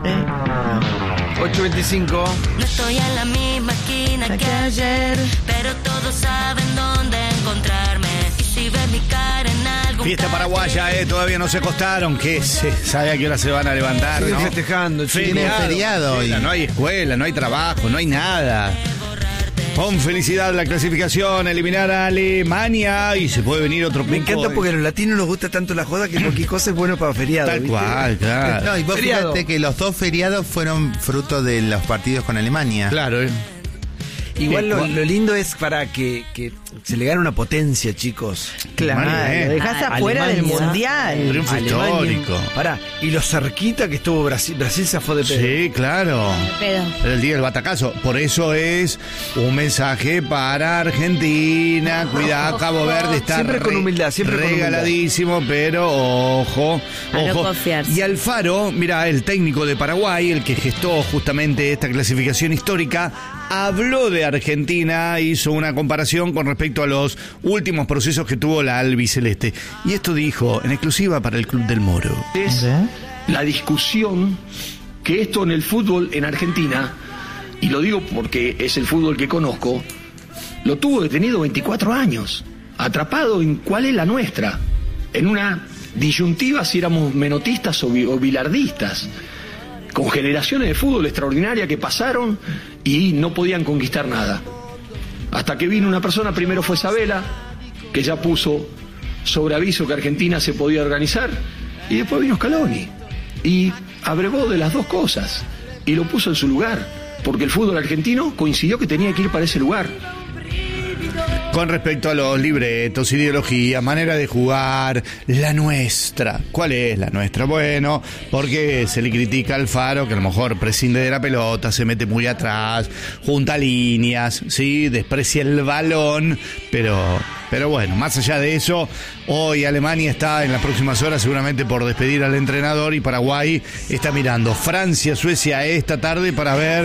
8:25. No estoy en la misma esquina que ayer, pero todos saben dónde encontrarme. Y si ves mi cara en algún Fiesta paraguaya, todavía no se acostaron. ¿Qué se sabe a qué hora se van a levantar? Siguen ¿no? festejando. Tiene feriado hoy. No hay escuela, no hay trabajo, no hay nada. Con felicidad la clasificación, eliminar a Alemania y se puede venir otro punto. Me encanta porque a los latinos nos gusta tanto la joda que cualquier cosa es bueno para feriado. Tal ¿viste? cual, claro. No, y vos Feriado. fíjate que los dos feriados fueron fruto de los partidos con Alemania. Claro, Igual lo lindo es para que se le gane una potencia, chicos. Claro, Alemania, lo dejás afuera del Alemania. mundial. Triunfo histórico. Pará, y lo cerquita que estuvo Brasil. Brasil se fue de pedo. Sí, claro. Pedo. Era el día del batacazo. Por eso es un mensaje para Argentina. Cuidado, Cabo Verde está Siempre con humildad, siempre con humildad. regaladísimo, pero ojo, A no ojo. confiarse. Y Alfaro, mira, el técnico de Paraguay, el que gestó justamente esta clasificación histórica, habló de Argentina, hizo una comparación con respecto a los últimos procesos que tuvo la albiceleste. Y esto dijo en exclusiva para el Club del Moro. Es la discusión que esto en el fútbol en Argentina, y lo digo porque es el fútbol que conozco, lo tuvo detenido 24 años, atrapado en cuál es la nuestra, en una disyuntiva si éramos menotistas o bilardistas, con generaciones de fútbol extraordinaria que pasaron y no podían conquistar nada. Hasta que vino una persona, primero fue Sabela, que ya puso sobre aviso que Argentina se podía organizar, y después vino Scaloni y abrevó de las dos cosas y lo puso en su lugar, porque el fútbol argentino coincidió que tenía que ir para ese lugar. Con respecto a los libretos, ideología, manera de jugar, la nuestra. ¿Cuál es la nuestra? Bueno, porque se le critica al Faro que a lo mejor prescinde de la pelota, se mete muy atrás, junta líneas, ¿sí? Desprecia el balón, pero bueno, más allá de eso, hoy Alemania está en las próximas horas seguramente por despedir al entrenador y Paraguay está mirando Francia, Suecia esta tarde para ver